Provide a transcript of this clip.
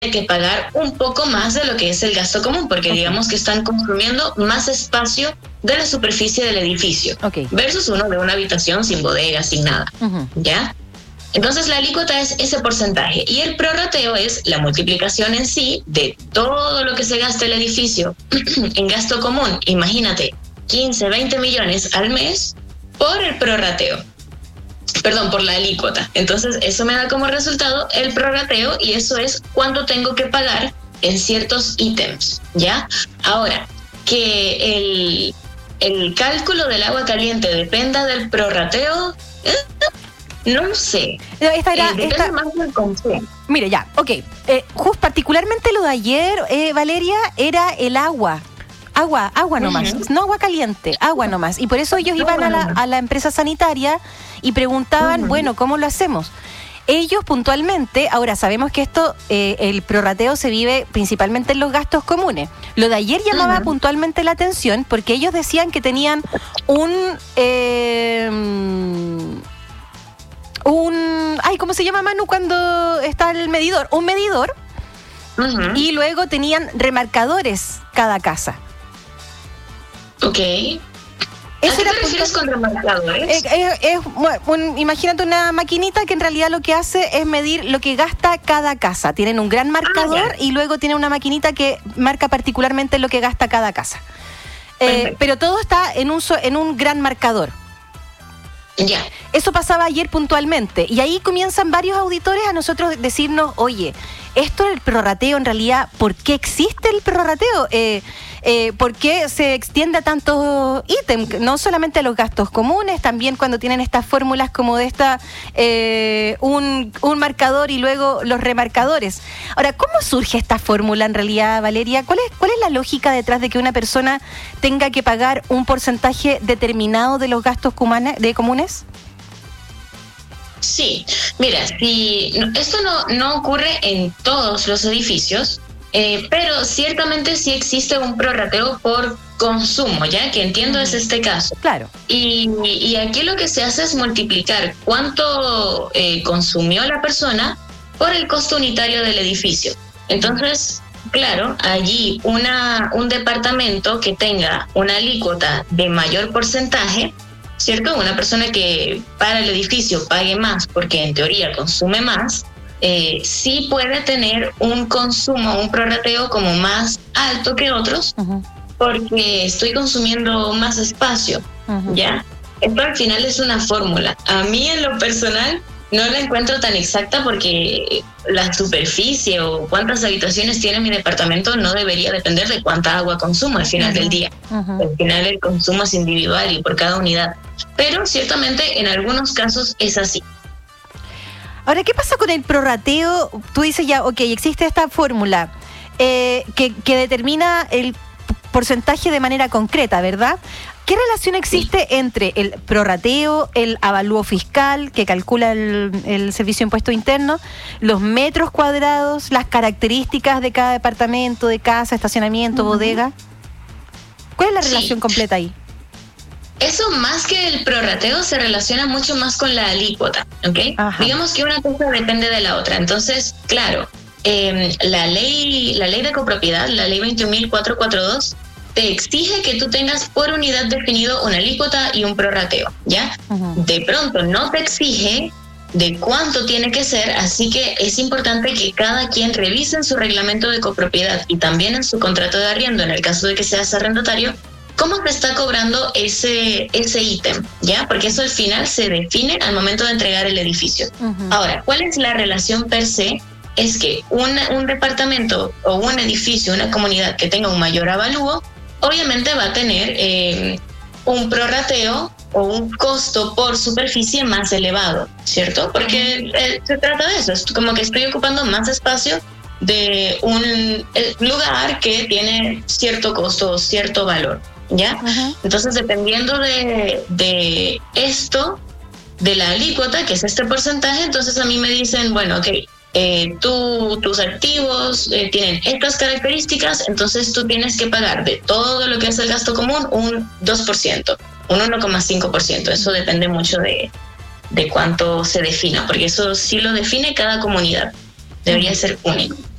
que pagar un poco más de lo que es el gasto común, porque digamos que están consumiendo más espacio de la superficie del edificio, versus uno de una habitación sin bodega, sin nada, ¿ya? Entonces la alícuota es ese porcentaje y el prorrateo es la multiplicación en sí de todo lo que se gasta el edificio en gasto común. Imagínate, 15, 20 millones al mes por el prorrateo. Perdón, por la alícuota. Entonces eso me da como resultado el prorrateo y eso es cuánto tengo que pagar en ciertos ítems, ¿ya? Ahora, que el cálculo del agua caliente dependa del prorrateo, no lo sé. Depende más del consumo. Mire, ya, justo particularmente lo de ayer, Valeria, era el agua. Agua nomás, no agua caliente, agua nomás. Y por eso ellos iban a la empresa sanitaria y preguntaban, bueno, ¿cómo lo hacemos? Ellos puntualmente, ahora sabemos que esto, el prorrateo se vive principalmente en los gastos comunes. Lo de ayer llamaba puntualmente la atención porque ellos decían que tenían ¿cómo se llama, Manu, cuando está el medidor? Un medidor. Y luego tenían remarcadores cada casa. Ok. ¿A qué te refieres con remarcadores? Imagínate una maquinita que en realidad lo que hace es medir lo que gasta cada casa. Tienen un gran marcador y luego tienen una maquinita que marca particularmente lo que gasta cada casa. Pero todo está en un gran marcador. Ya. Eso pasaba ayer puntualmente y ahí comienzan varios auditores a nosotros decirnos, oye, esto del prorrateo en realidad, ¿por qué existe el prorrateo? ¿Por qué se extiende a tantos ítems? No solamente a los gastos comunes, también cuando tienen estas fórmulas como de un marcador y luego los remarcadores. Ahora, ¿cómo surge esta fórmula en realidad, Valeria? ¿Cuál es la lógica detrás de que una persona tenga que pagar un porcentaje determinado de los gastos comunes? Sí, mira, esto no ocurre en todos los edificios, pero ciertamente sí existe un prorrateo por consumo, ya que entiendo es este caso. Claro. Y aquí lo que se hace es multiplicar cuánto consumió la persona por el costo unitario del edificio. Entonces, claro, allí un departamento que tenga una alícuota de mayor porcentaje, ¿cierto? Una persona que para el edificio pague más porque en teoría consume más, sí puede tener un consumo, un prorrateo como más alto que otros, porque estoy consumiendo más espacio, ¿ya? Esto al final es una fórmula. A mí en lo personal no la encuentro tan exacta porque la superficie o cuántas habitaciones tiene mi departamento no debería depender de cuánta agua consumo al final del día. Al final el consumo es individual y por cada unidad. Pero ciertamente en algunos casos es así. Ahora, ¿qué pasa con el prorrateo? Tú dices ya, existe esta fórmula que determina el porcentaje de manera concreta, ¿verdad? ¿Qué relación existe entre el prorrateo, el avalúo fiscal que calcula el Servicio de Impuesto Interno, los metros cuadrados, las características de cada departamento, de casa, estacionamiento, bodega? ¿Cuál es la relación completa ahí? Eso más que el prorrateo se relaciona mucho más con la alícuota, ¿ok? Digamos que una cosa depende de la otra. Entonces, claro, la ley de copropiedad, la ley 21.442, te exige que tú tengas por unidad definido una alícuota y un prorrateo, ¿ya? De pronto no te exige de cuánto tiene que ser, así que es importante que cada quien revise en su reglamento de copropiedad y también en su contrato de arriendo, en el caso de que seas arrendatario, cómo te está cobrando ese ítem, ¿ya? Porque eso al final se define al momento de entregar el edificio. Ahora, ¿cuál es la relación per se? Es que un departamento o un edificio, una comunidad que tenga un mayor avalúo, obviamente va a tener un prorrateo o un costo por superficie más elevado, ¿cierto? Porque se trata de eso, es como que estoy ocupando más espacio de un lugar que tiene cierto costo o cierto valor, ¿ya? Entonces, dependiendo de esto, de la alícuota, que es este porcentaje, entonces a mí me dicen, bueno, tus activos tienen estas características, entonces tú tienes que pagar de todo lo que es el gasto común un 2%, un 1,5%. Eso depende mucho de cuánto se defina, porque eso sí lo define cada comunidad. Debería ser único.